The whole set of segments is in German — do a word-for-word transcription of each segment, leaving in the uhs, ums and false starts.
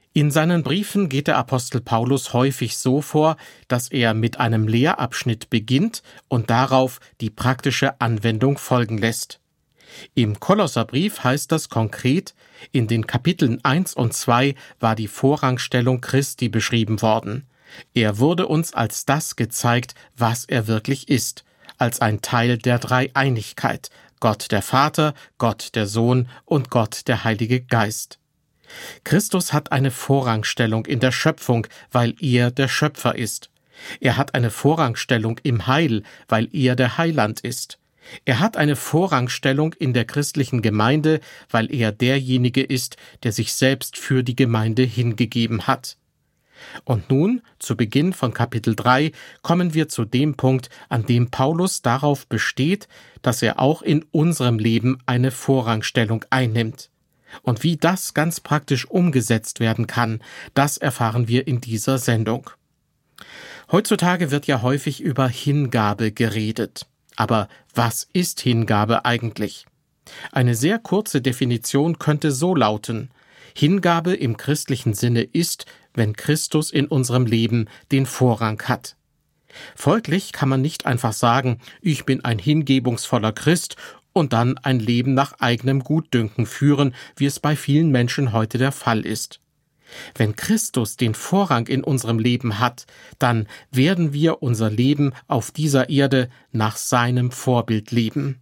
In seinen Briefen geht der Apostel Paulus häufig so vor, dass er mit einem Lehrabschnitt beginnt und darauf die praktische Anwendung folgen lässt. Im Kolosserbrief heißt das konkret, in den Kapiteln eins und zwei war die Vorrangstellung Christi beschrieben worden. Er wurde uns als das gezeigt, was er wirklich ist, als ein Teil der Dreieinigkeit, Gott der Vater, Gott der Sohn und Gott der Heilige Geist. Christus hat eine Vorrangstellung in der Schöpfung, weil er der Schöpfer ist. Er hat eine Vorrangstellung im Heil, weil er der Heiland ist. Er hat eine Vorrangstellung in der christlichen Gemeinde, weil er derjenige ist, der sich selbst für die Gemeinde hingegeben hat. Und nun, zu Beginn von Kapitel drei, kommen wir zu dem Punkt, an dem Paulus darauf besteht, dass er auch in unserem Leben eine Vorrangstellung einnimmt. Und wie das ganz praktisch umgesetzt werden kann, das erfahren wir in dieser Sendung. Heutzutage wird ja häufig über Hingabe geredet. Aber was ist Hingabe eigentlich? Eine sehr kurze Definition könnte so lauten: Hingabe im christlichen Sinne ist, wenn Christus in unserem Leben den Vorrang hat. Folglich kann man nicht einfach sagen, ich bin ein hingebungsvoller Christ und dann ein Leben nach eigenem Gutdünken führen, wie es bei vielen Menschen heute der Fall ist. Wenn Christus den Vorrang in unserem Leben hat, dann werden wir unser Leben auf dieser Erde nach seinem Vorbild leben.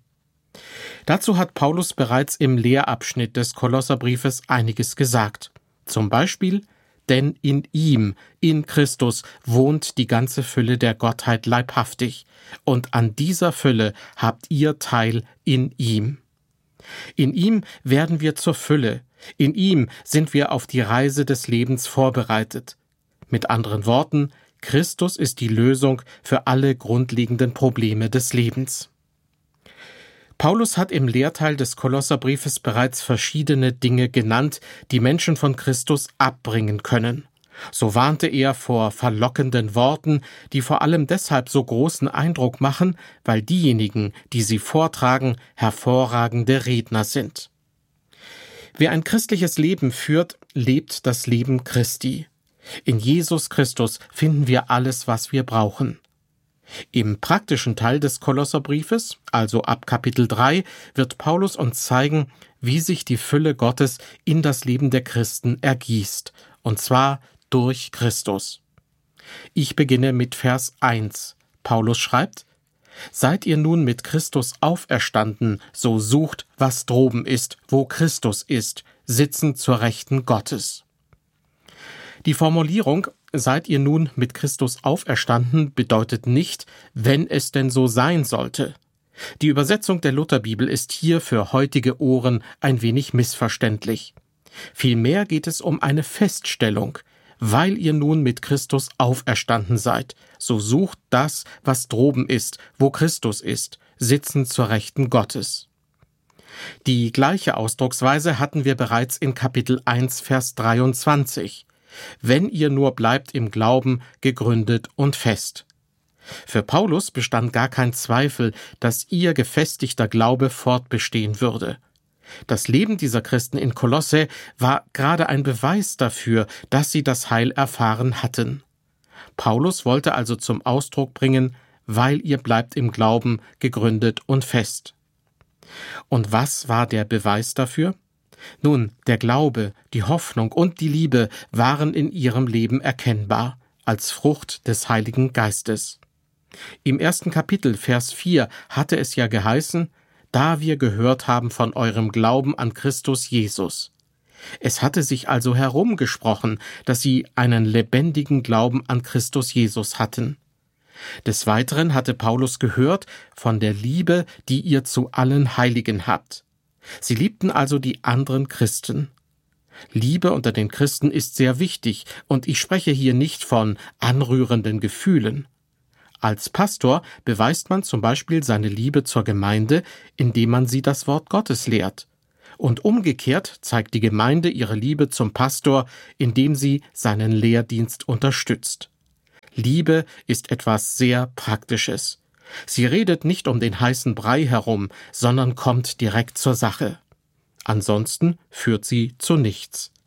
Dazu hat Paulus bereits im Lehrabschnitt des Kolosserbriefes einiges gesagt. Zum Beispiel: Denn in ihm, in Christus, wohnt die ganze Fülle der Gottheit leibhaftig, und an dieser Fülle habt ihr Teil in ihm. In ihm werden wir zur Fülle, in ihm sind wir auf die Reise des Lebens vorbereitet. Mit anderen Worten, Christus ist die Lösung für alle grundlegenden Probleme des Lebens. Paulus hat im Lehrteil des Kolosserbriefes bereits verschiedene Dinge genannt, die Menschen von Christus abbringen können. So warnte er vor verlockenden Worten, die vor allem deshalb so großen Eindruck machen, weil diejenigen, die sie vortragen, hervorragende Redner sind. Wer ein christliches Leben führt, lebt das Leben Christi. In Jesus Christus finden wir alles, was wir brauchen. Im praktischen Teil des Kolosserbriefes, also ab Kapitel drei, wird Paulus uns zeigen, wie sich die Fülle Gottes in das Leben der Christen ergießt, und zwar durch Christus. Ich beginne mit Vers eins. Paulus schreibt: Seid ihr nun mit Christus auferstanden, so sucht, was droben ist, wo Christus ist, sitzend zur Rechten Gottes. Die Formulierung »Seid ihr nun mit Christus auferstanden« bedeutet nicht, wenn es denn so sein sollte. Die Übersetzung der Lutherbibel ist hier für heutige Ohren ein wenig missverständlich. Vielmehr geht es um eine Feststellung: Weil ihr nun mit Christus auferstanden seid, so sucht das, was droben ist, wo Christus ist, sitzend zur Rechten Gottes. Die gleiche Ausdrucksweise hatten wir bereits in Kapitel eins, Vers dreiundzwanzig. Wenn ihr nur bleibt im Glauben, gegründet und fest. Für Paulus bestand gar kein Zweifel, dass ihr gefestigter Glaube fortbestehen würde. Das Leben dieser Christen in Kolosse war gerade ein Beweis dafür, dass sie das Heil erfahren hatten. Paulus wollte also zum Ausdruck bringen, weil ihr bleibt im Glauben, gegründet und fest. Und was war der Beweis dafür? Nun, der Glaube, die Hoffnung und die Liebe waren in ihrem Leben erkennbar, als Frucht des Heiligen Geistes. Im ersten Kapitel, Vers vier, hatte es ja geheißen: Da wir gehört haben von eurem Glauben an Christus Jesus. Es hatte sich also herumgesprochen, dass sie einen lebendigen Glauben an Christus Jesus hatten. Des Weiteren hatte Paulus gehört von der Liebe, die ihr zu allen Heiligen habt. Sie liebten also die anderen Christen. Liebe unter den Christen ist sehr wichtig, und ich spreche hier nicht von anrührenden Gefühlen. Als Pastor beweist man zum Beispiel seine Liebe zur Gemeinde, indem man sie das Wort Gottes lehrt. Und umgekehrt zeigt die Gemeinde ihre Liebe zum Pastor, indem sie seinen Lehrdienst unterstützt. Liebe ist etwas sehr Praktisches. Sie redet nicht um den heißen Brei herum, sondern kommt direkt zur Sache. Ansonsten führt sie zu nichts.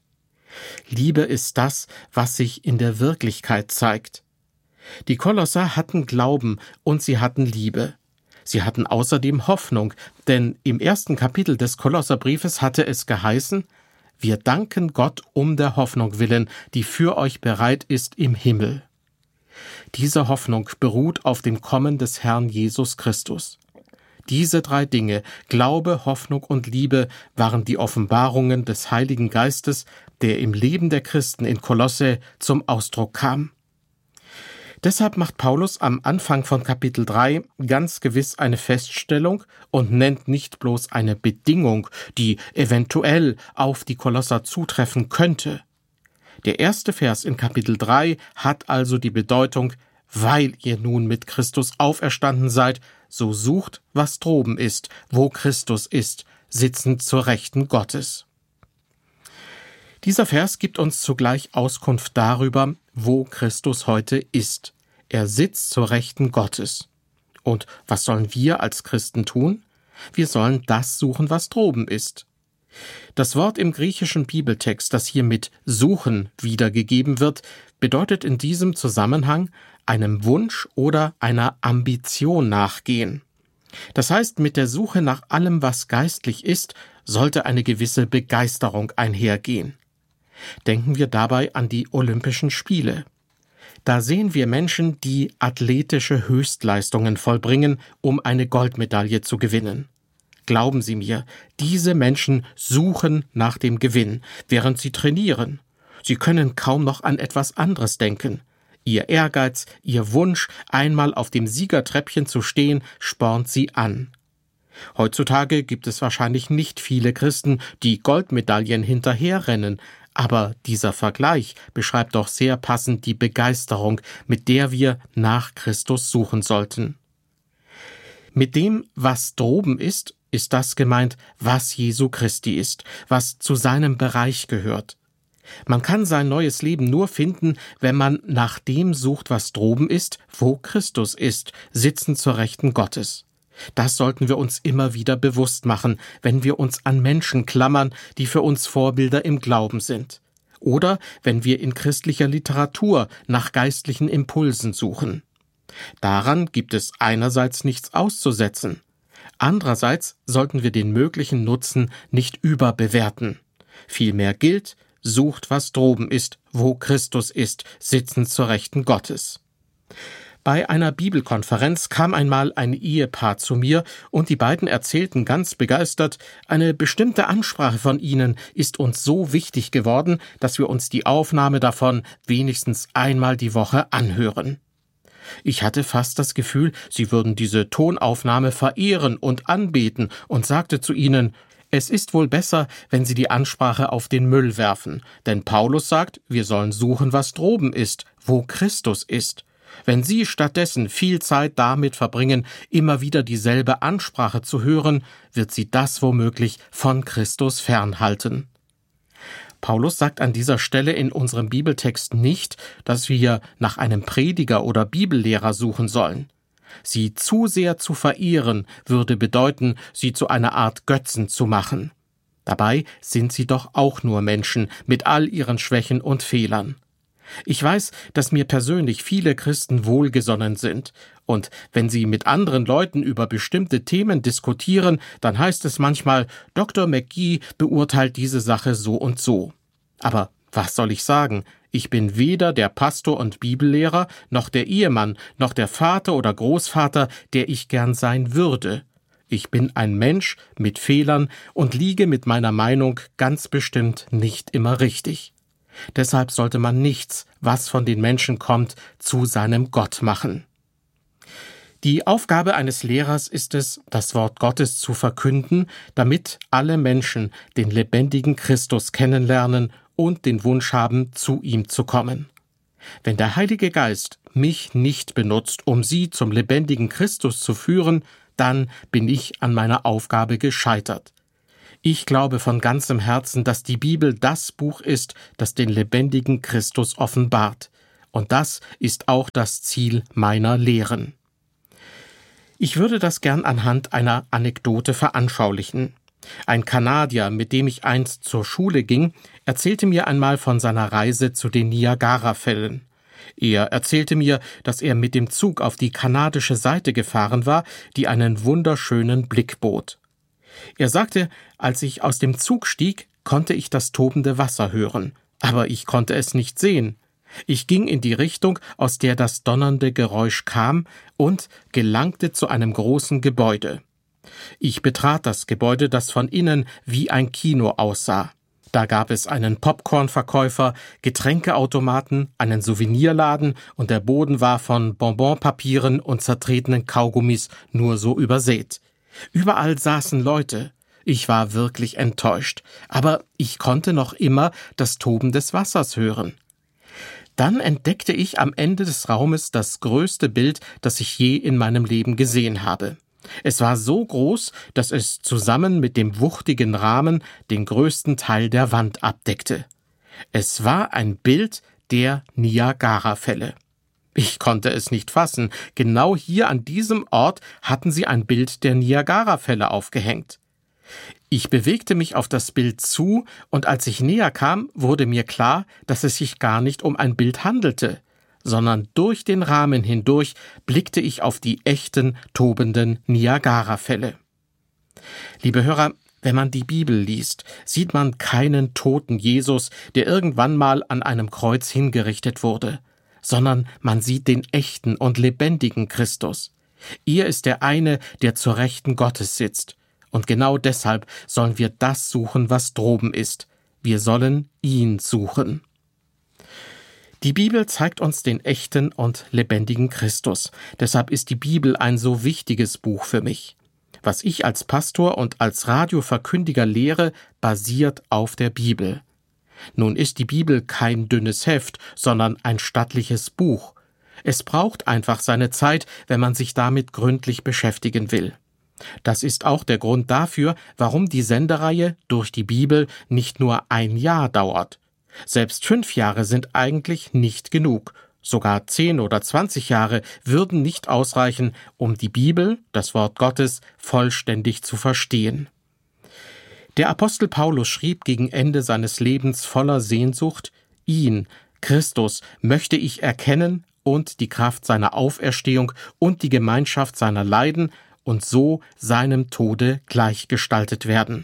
Liebe ist das, was sich in der Wirklichkeit zeigt. Die Kolosser hatten Glauben und sie hatten Liebe. Sie hatten außerdem Hoffnung, denn im ersten Kapitel des Kolosserbriefes hatte es geheißen: Wir danken Gott um der Hoffnung willen, die für euch bereit ist im Himmel. Diese Hoffnung beruht auf dem Kommen des Herrn Jesus Christus. Diese drei Dinge, Glaube, Hoffnung und Liebe, waren die Offenbarungen des Heiligen Geistes, der im Leben der Christen in Kolosse zum Ausdruck kam. Deshalb macht Paulus am Anfang von Kapitel drei ganz gewiss eine Feststellung und nennt nicht bloß eine Bedingung, die eventuell auf die Kolosser zutreffen könnte. Der erste Vers in Kapitel drei hat also die Bedeutung: Weil ihr nun mit Christus auferstanden seid, so sucht, was droben ist, wo Christus ist, sitzend zur Rechten Gottes. Dieser Vers gibt uns zugleich Auskunft darüber, wo Christus heute ist. Er sitzt zur Rechten Gottes. Und was sollen wir als Christen tun? Wir sollen das suchen, was droben ist. Das Wort im griechischen Bibeltext, das hier mit suchen wiedergegeben wird, bedeutet in diesem Zusammenhang einem Wunsch oder einer Ambition nachgehen. Das heißt, mit der Suche nach allem, was geistlich ist, sollte eine gewisse Begeisterung einhergehen. Denken wir dabei an die Olympischen Spiele. Da sehen wir Menschen, die athletische Höchstleistungen vollbringen, um eine Goldmedaille zu gewinnen. Glauben Sie mir, diese Menschen suchen nach dem Gewinn, während sie trainieren. Sie können kaum noch an etwas anderes denken. Ihr Ehrgeiz, ihr Wunsch, einmal auf dem Siegertreppchen zu stehen, spornt sie an. Heutzutage gibt es wahrscheinlich nicht viele Christen, die Goldmedaillen hinterherrennen, aber dieser Vergleich beschreibt doch sehr passend die Begeisterung, mit der wir nach Christus suchen sollten. Mit dem, was droben ist, ist das gemeint, was Jesu Christi ist, was zu seinem Bereich gehört. Man kann sein neues Leben nur finden, wenn man nach dem sucht, was droben ist, wo Christus ist, sitzend zur Rechten Gottes. Das sollten wir uns immer wieder bewusst machen, wenn wir uns an Menschen klammern, die für uns Vorbilder im Glauben sind. Oder wenn wir in christlicher Literatur nach geistlichen Impulsen suchen. Daran gibt es einerseits nichts auszusetzen. Andererseits sollten wir den möglichen Nutzen nicht überbewerten. Vielmehr gilt: Sucht, was droben ist, wo Christus ist, sitzend zur Rechten Gottes. Bei einer Bibelkonferenz kam einmal ein Ehepaar zu mir und die beiden erzählten ganz begeistert: Eine bestimmte Ansprache von ihnen ist uns so wichtig geworden, dass wir uns die Aufnahme davon wenigstens einmal die Woche anhören. Ich hatte fast das Gefühl, sie würden diese Tonaufnahme verehren und anbeten und sagte zu ihnen: Es ist wohl besser, wenn Sie die Ansprache auf den Müll werfen, denn Paulus sagt, wir sollen suchen, was droben ist, wo Christus ist. Wenn Sie stattdessen viel Zeit damit verbringen, immer wieder dieselbe Ansprache zu hören, wird Sie das womöglich von Christus fernhalten. Paulus sagt an dieser Stelle in unserem Bibeltext nicht, dass wir nach einem Prediger oder Bibellehrer suchen sollen. Sie zu sehr zu verehren, würde bedeuten, sie zu einer Art Götzen zu machen. Dabei sind sie doch auch nur Menschen mit all ihren Schwächen und Fehlern. Ich weiß, dass mir persönlich viele Christen wohlgesonnen sind, und wenn sie mit anderen Leuten über bestimmte Themen diskutieren, dann heißt es manchmal, Doktor McGee beurteilt diese Sache so und so. Aber was soll ich sagen? Ich bin weder der Pastor und Bibellehrer, noch der Ehemann, noch der Vater oder Großvater, der ich gern sein würde. Ich bin ein Mensch mit Fehlern und liege mit meiner Meinung ganz bestimmt nicht immer richtig. Deshalb sollte man nichts, was von den Menschen kommt, zu seinem Gott machen. Die Aufgabe eines Lehrers ist es, das Wort Gottes zu verkünden, damit alle Menschen den lebendigen Christus kennenlernen und den Wunsch haben, zu ihm zu kommen. Wenn der Heilige Geist mich nicht benutzt, um sie zum lebendigen Christus zu führen, dann bin ich an meiner Aufgabe gescheitert. Ich glaube von ganzem Herzen, dass die Bibel das Buch ist, das den lebendigen Christus offenbart. Und das ist auch das Ziel meiner Lehren. Ich würde das gern anhand einer Anekdote veranschaulichen. Ein Kanadier, mit dem ich einst zur Schule ging, erzählte mir einmal von seiner Reise zu den Niagarafällen. Er erzählte mir, dass er mit dem Zug auf die kanadische Seite gefahren war, die einen wunderschönen Blick bot. Er sagte, als ich aus dem Zug stieg, konnte ich das tobende Wasser hören, aber ich konnte es nicht sehen. Ich ging in die Richtung, aus der das donnernde Geräusch kam, und gelangte zu einem großen Gebäude. Ich betrat das Gebäude, das von innen wie ein Kino aussah. Da gab es einen Popcornverkäufer, Getränkeautomaten, einen Souvenirladen, und der Boden war von Bonbonpapieren und zertretenen Kaugummis nur so übersät. Überall saßen Leute. Ich war wirklich enttäuscht, aber ich konnte noch immer das Toben des Wassers hören. Dann entdeckte ich am Ende des Raumes das größte Bild, das ich je in meinem Leben gesehen habe. Es war so groß, dass es zusammen mit dem wuchtigen Rahmen den größten Teil der Wand abdeckte. Es war ein Bild der Niagarafälle. Ich konnte es nicht fassen. Genau hier an diesem Ort hatten sie ein Bild der Niagarafälle aufgehängt. Ich bewegte mich auf das Bild zu, und als ich näher kam, wurde mir klar, dass es sich gar nicht um ein Bild handelte, sondern durch den Rahmen hindurch blickte ich auf die echten, tobenden Niagarafälle. Liebe Hörer, wenn man die Bibel liest, sieht man keinen toten Jesus, der irgendwann mal an einem Kreuz hingerichtet wurde, sondern man sieht den echten und lebendigen Christus. Er ist der eine, der zur Rechten Gottes sitzt. Und genau deshalb sollen wir das suchen, was droben ist. Wir sollen ihn suchen. Die Bibel zeigt uns den echten und lebendigen Christus. Deshalb ist die Bibel ein so wichtiges Buch für mich. Was ich als Pastor und als Radioverkündiger lehre, basiert auf der Bibel. Nun ist die Bibel kein dünnes Heft, sondern ein stattliches Buch. Es braucht einfach seine Zeit, wenn man sich damit gründlich beschäftigen will. Das ist auch der Grund dafür, warum die Sendereihe durch die Bibel nicht nur ein Jahr dauert. Selbst fünf Jahre sind eigentlich nicht genug. Sogar zehn oder zwanzig Jahre würden nicht ausreichen, um die Bibel, das Wort Gottes, vollständig zu verstehen. Der Apostel Paulus schrieb gegen Ende seines Lebens voller Sehnsucht: Ihn, Christus, möchte ich erkennen und die Kraft seiner Auferstehung und die Gemeinschaft seiner Leiden und so seinem Tode gleichgestaltet werden.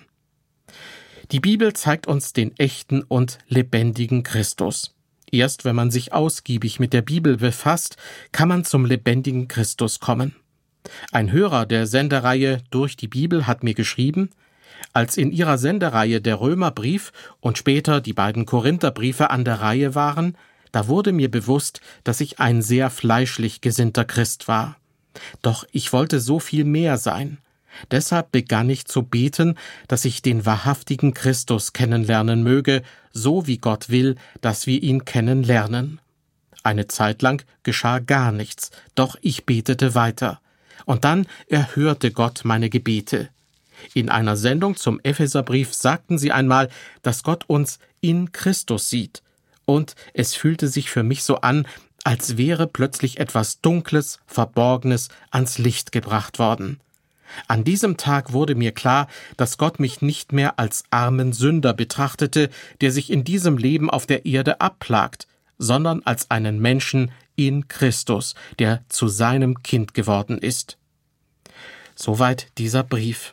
Die Bibel zeigt uns den echten und lebendigen Christus. Erst wenn man sich ausgiebig mit der Bibel befasst, kann man zum lebendigen Christus kommen. Ein Hörer der Sendereihe Durch die Bibel hat mir geschrieben: Als in ihrer Sendereihe der Römerbrief und später die beiden Korintherbriefe an der Reihe waren, da wurde mir bewusst, dass ich ein sehr fleischlich gesinnter Christ war. Doch ich wollte so viel mehr sein. Deshalb begann ich zu beten, dass ich den wahrhaftigen Christus kennenlernen möge, so wie Gott will, dass wir ihn kennenlernen. Eine Zeit lang geschah gar nichts, doch ich betete weiter. Und dann erhörte Gott meine Gebete. In einer Sendung zum Epheserbrief sagten sie einmal, dass Gott uns in Christus sieht. Und es fühlte sich für mich so an, als wäre plötzlich etwas Dunkles, Verborgenes ans Licht gebracht worden. An diesem Tag wurde mir klar, dass Gott mich nicht mehr als armen Sünder betrachtete, der sich in diesem Leben auf der Erde abplagt, sondern als einen Menschen in Christus, der zu seinem Kind geworden ist. Soweit dieser Brief.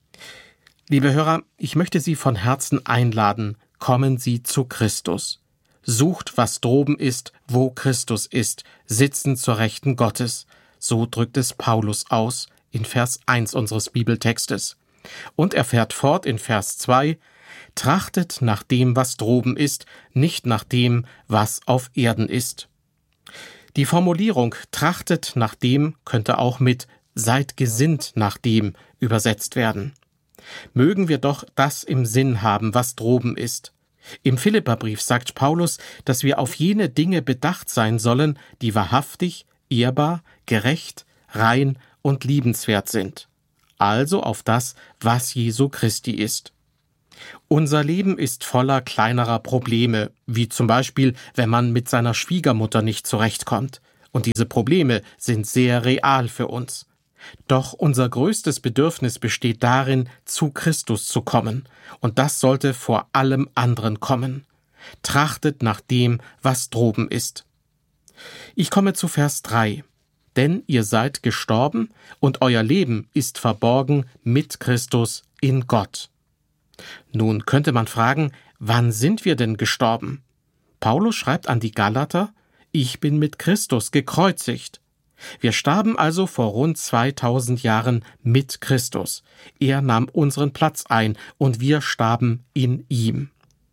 Liebe Hörer, ich möchte Sie von Herzen einladen, kommen Sie zu Christus. Sucht, was droben ist, wo Christus ist, sitzen zur Rechten Gottes. So drückt es Paulus aus in Vers eins unseres Bibeltextes. Und er fährt fort in Vers zwei, trachtet nach dem, was droben ist, nicht nach dem, was auf Erden ist. Die Formulierung trachtet nach dem könnte auch mit seid gesinnt nach dem übersetzt werden. Mögen wir doch das im Sinn haben, was droben ist. Im Philipperbrief sagt Paulus, dass wir auf jene Dinge bedacht sein sollen, die wahrhaftig, ehrbar, gerecht, rein und liebenswert sind. Also auf das, was Jesu Christi ist. Unser Leben ist voller kleinerer Probleme, wie zum Beispiel, wenn man mit seiner Schwiegermutter nicht zurechtkommt. Und diese Probleme sind sehr real für uns. Doch unser größtes Bedürfnis besteht darin, zu Christus zu kommen, und das sollte vor allem anderen kommen. Trachtet nach dem, was droben ist. Ich komme zu Vers drei. Denn ihr seid gestorben, und euer Leben ist verborgen mit Christus in Gott. Nun könnte man fragen, wann sind wir denn gestorben? Paulus schreibt an die Galater, ich bin mit Christus gekreuzigt. Wir starben also vor rund zweitausend Jahren mit Christus. Er nahm unseren Platz ein und wir starben in ihm.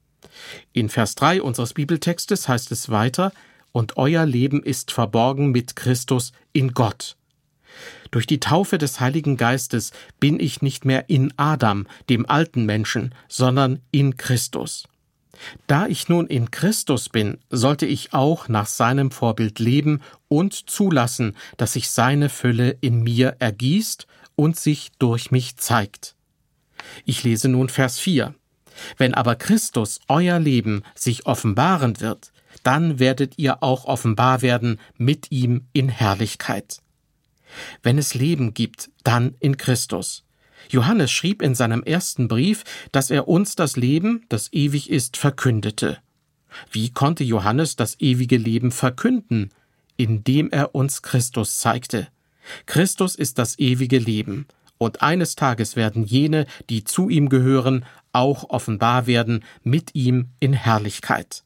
In Vers drei unseres Bibeltextes heißt es weiter, und euer Leben ist verborgen mit Christus in Gott. Durch die Taufe des Heiligen Geistes bin ich nicht mehr in Adam, dem alten Menschen, sondern in Christus. Da ich nun in Christus bin, sollte ich auch nach seinem Vorbild leben und zulassen, dass sich seine Fülle in mir ergießt und sich durch mich zeigt. Ich lese nun Vers vier. Wenn aber Christus, euer Leben, sich offenbaren wird, dann werdet ihr auch offenbar werden mit ihm in Herrlichkeit. Wenn es Leben gibt, dann in Christus. Johannes schrieb in seinem ersten Brief, dass er uns das Leben, das ewig ist, verkündete. Wie konnte Johannes das ewige Leben verkünden? Indem er uns Christus zeigte. Christus ist das ewige Leben, und eines Tages werden jene, die zu ihm gehören, auch offenbar werden mit ihm in Herrlichkeit.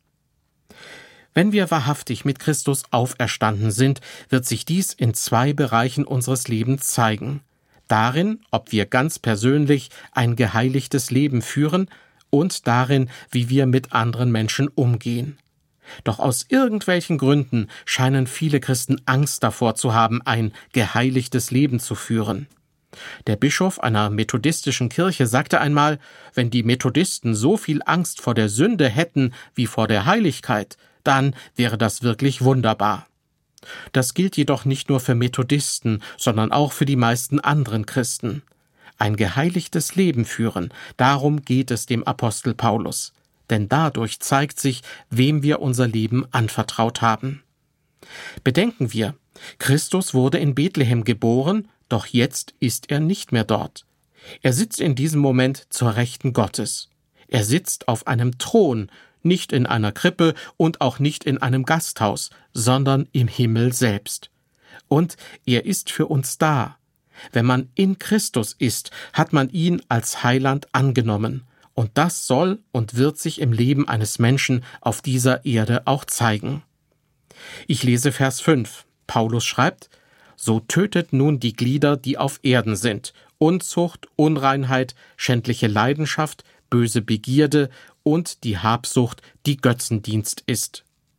Wenn wir wahrhaftig mit Christus auferstanden sind, wird sich dies in zwei Bereichen unseres Lebens zeigen. Darin, ob wir ganz persönlich ein geheiligtes Leben führen und darin, wie wir mit anderen Menschen umgehen. Doch aus irgendwelchen Gründen scheinen viele Christen Angst davor zu haben, ein geheiligtes Leben zu führen. Der Bischof einer methodistischen Kirche sagte einmal, wenn die Methodisten so viel Angst vor der Sünde hätten wie vor der Heiligkeit, dann wäre das wirklich wunderbar. Das gilt jedoch nicht nur für Methodisten, sondern auch für die meisten anderen Christen. Ein geheiligtes Leben führen, darum geht es dem Apostel Paulus. Denn dadurch zeigt sich, wem wir unser Leben anvertraut haben. Bedenken wir, Christus wurde in Bethlehem geboren, doch jetzt ist er nicht mehr dort. Er sitzt in diesem Moment zur Rechten Gottes. Er sitzt auf einem Thron, nicht in einer Krippe und auch nicht in einem Gasthaus, sondern im Himmel selbst. Und er ist für uns da. Wenn man in Christus ist, hat man ihn als Heiland angenommen. Und das soll und wird sich im Leben eines Menschen auf dieser Erde auch zeigen. Ich lese Vers fünf. Paulus schreibt, so tötet nun die Glieder, die auf Erden sind, Unzucht, Unreinheit, schändliche Leidenschaft, böse Begierde und die Habsucht, die Götzendienst ist.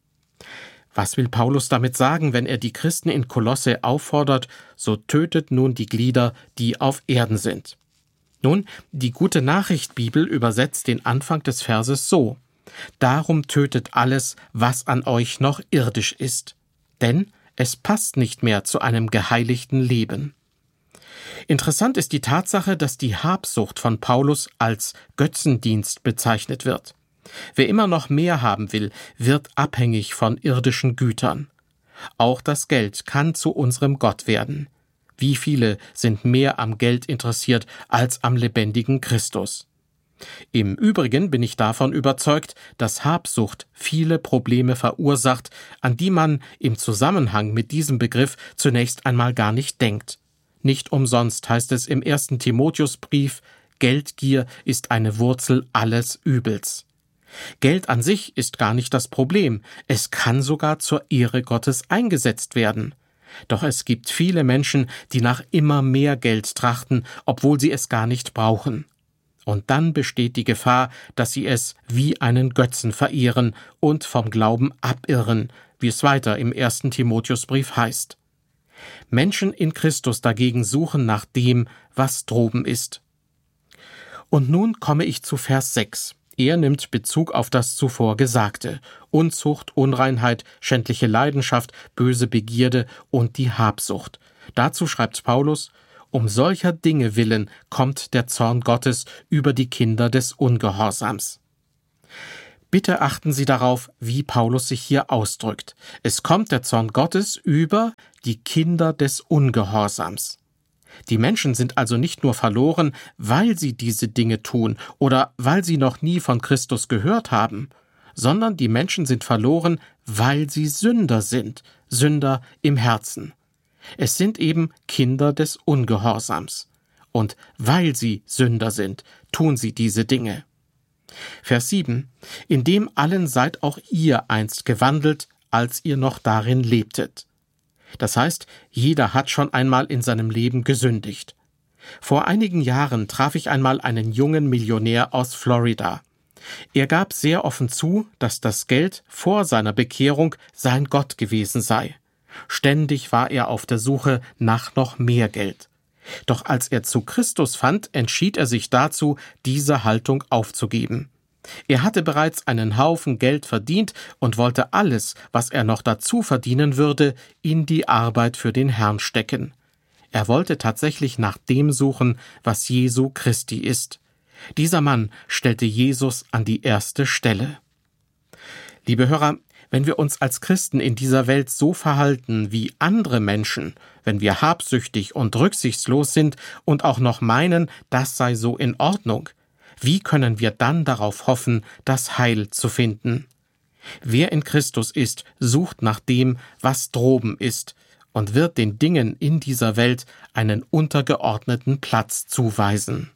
Was will Paulus damit sagen, wenn er die Christen in Kolosse auffordert, so tötet nun die Glieder, die auf Erden sind? Nun, die Gute-Nachricht-Bibel übersetzt den Anfang des Verses so: Darum tötet alles, was an euch noch irdisch ist, denn es passt nicht mehr zu einem geheiligten Leben. Interessant ist die Tatsache, dass die Habsucht von Paulus als Götzendienst bezeichnet wird. Wer immer noch mehr haben will, wird abhängig von irdischen Gütern. Auch das Geld kann zu unserem Gott werden. Wie viele sind mehr am Geld interessiert als am lebendigen Christus? Im Übrigen bin ich davon überzeugt, dass Habsucht viele Probleme verursacht, an die man im Zusammenhang mit diesem Begriff zunächst einmal gar nicht denkt. Nicht umsonst heißt es im ersten Timotheusbrief, Geldgier ist eine Wurzel alles Übels. Geld an sich ist gar nicht das Problem, es kann sogar zur Ehre Gottes eingesetzt werden. Doch es gibt viele Menschen, die nach immer mehr Geld trachten, obwohl sie es gar nicht brauchen. Und dann besteht die Gefahr, dass sie es wie einen Götzen verehren und vom Glauben abirren, wie es weiter im ersten Timotheusbrief heißt. Menschen in Christus dagegen suchen nach dem, was droben ist. Und nun komme ich zu Vers sechs. Er nimmt Bezug auf das zuvor Gesagte: Unzucht, Unreinheit, schändliche Leidenschaft, böse Begierde und die Habsucht. Dazu schreibt Paulus: Um solcher Dinge willen kommt der Zorn Gottes über die Kinder des Ungehorsams. Bitte achten Sie darauf, wie Paulus sich hier ausdrückt. Es kommt der Zorn Gottes über die Kinder des Ungehorsams. Die Menschen sind also nicht nur verloren, weil sie diese Dinge tun oder weil sie noch nie von Christus gehört haben, sondern die Menschen sind verloren, weil sie Sünder sind, Sünder im Herzen. Es sind eben Kinder des Ungehorsams. Und weil sie Sünder sind, tun sie diese Dinge. Vers sieben. In dem allen seid auch ihr einst gewandelt, als ihr noch darin lebtet. Das heißt, jeder hat schon einmal in seinem Leben gesündigt. Vor einigen Jahren traf ich einmal einen jungen Millionär aus Florida. Er gab sehr offen zu, dass das Geld vor seiner Bekehrung sein Gott gewesen sei. Ständig war er auf der Suche nach noch mehr Geld. Doch als er zu Christus fand, entschied er sich dazu, diese Haltung aufzugeben. Er hatte bereits einen Haufen Geld verdient und wollte alles, was er noch dazu verdienen würde, in die Arbeit für den Herrn stecken. Er wollte tatsächlich nach dem suchen, was Jesu Christi ist. Dieser Mann stellte Jesus an die erste Stelle. Liebe Hörer, wenn wir uns als Christen in dieser Welt so verhalten wie andere Menschen, wenn wir habsüchtig und rücksichtslos sind und auch noch meinen, das sei so in Ordnung, wie können wir dann darauf hoffen, das Heil zu finden? Wer in Christus ist, sucht nach dem, was droben ist, und wird den Dingen in dieser Welt einen untergeordneten Platz zuweisen.